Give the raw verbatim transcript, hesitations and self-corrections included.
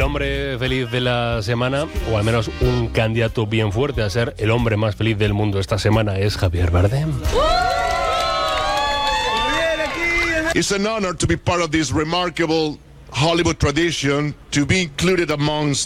hombre feliz de la semana, o al menos un candidato bien fuerte a ser el hombre más feliz del mundo esta semana, es Javier Bardem. It's an honor to be part of this remarkable Hollywood tradition, to be included amongst